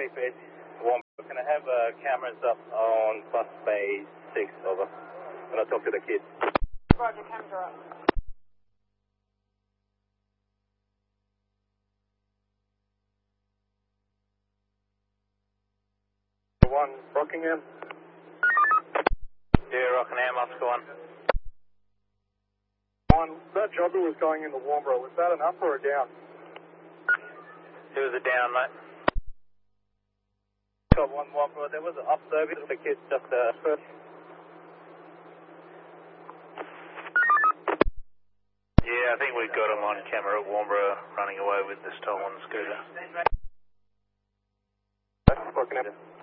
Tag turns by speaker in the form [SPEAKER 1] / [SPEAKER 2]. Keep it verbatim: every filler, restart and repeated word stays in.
[SPEAKER 1] Bay Bed, Warmborough. Can I have uh, cameras up on bus bay six, over? When I talk to the kids.
[SPEAKER 2] Roger, cameras are up.
[SPEAKER 1] One, Rockingham. Yeah, Rockingham, Oscar one.
[SPEAKER 3] One, that jobber was going into Warmborough. Was that an up or a down?
[SPEAKER 1] It was a down, mate. Got one Warmborough. There was an up service for the kids just uh, first. Yeah, I think we got him on camera at Warmborough running away with the stolen scooter.
[SPEAKER 3] Rockingham.